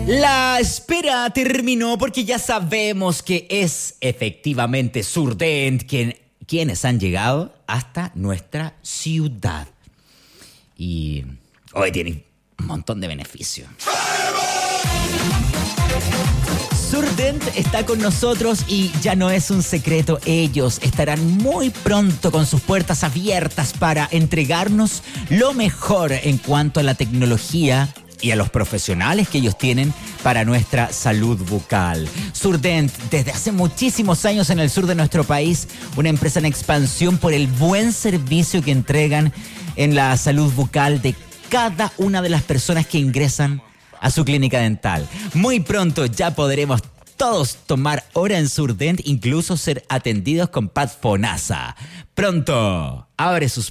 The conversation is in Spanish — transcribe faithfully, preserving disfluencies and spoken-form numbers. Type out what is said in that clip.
La espera terminó porque ya sabemos que es efectivamente Surdent quien, quienes han llegado hasta nuestra ciudad. Y hoy tiene un montón de beneficios. Surdent está con nosotros y ya no es un secreto. Ellos estarán muy pronto con sus puertas abiertas para entregarnos lo mejor en cuanto a la tecnología y a los profesionales que ellos tienen para nuestra salud bucal. Surdent, desde hace muchísimos años en el sur de nuestro país, una empresa en expansión por el buen servicio que entregan en la salud bucal de cada una de las personas que ingresan a su clínica dental. Muy pronto ya podremos todos tomar hora en Surdent, incluso ser atendidos con Pat Fonasa. Pronto, abre sus